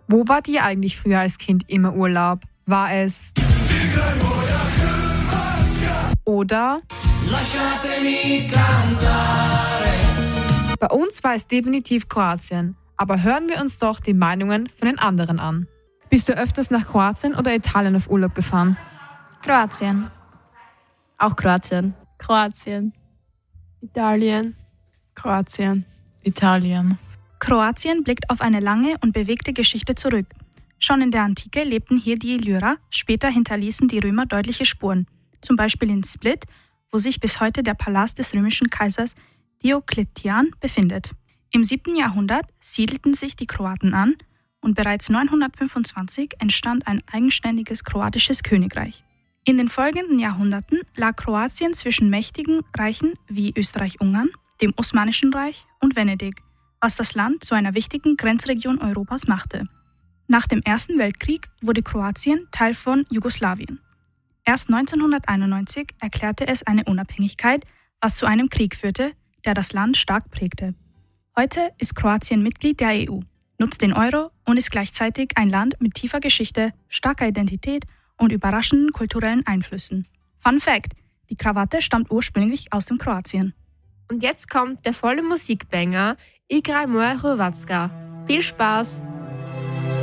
Wo wart ihr eigentlich früher als Kind immer Urlaub? War es oder Lasciatemi cantare. bei uns war es definitiv Kroatien, aber hören wir uns doch die Meinungen von den anderen an. Bist du öfters nach Kroatien oder Italien auf Urlaub gefahren? Kroatien. Auch Kroatien. Kroatien. Italien. Kroatien. Italien. Kroatien blickt auf eine lange und bewegte Geschichte zurück. Schon in der Antike lebten hier die Illyrer, später hinterließen die Römer deutliche Spuren, zum Beispiel in Split, wo sich bis heute der Palast des römischen Kaisers Diokletian befindet. Im 7. Jahrhundert siedelten sich die Kroaten an und bereits 925 entstand ein eigenständiges kroatisches Königreich. In den folgenden Jahrhunderten lag Kroatien zwischen mächtigen Reichen wie Österreich-Ungarn, dem Osmanischen Reich und Venedig, was das Land zu einer wichtigen Grenzregion Europas machte. Nach dem Ersten Weltkrieg wurde Kroatien Teil von Jugoslawien. Erst 1991 erklärte es eine Unabhängigkeit, was zu einem Krieg führte, der das Land stark prägte. Heute ist Kroatien Mitglied der EU, nutzt den Euro und ist gleichzeitig ein Land mit tiefer Geschichte, starker Identität und überraschenden kulturellen Einflüssen. Fun Fact: Die Krawatte stammt ursprünglich aus dem Kroatien. Und jetzt kommt der volle Musikbanger Igra moja Hrvatska. Viel Spaß!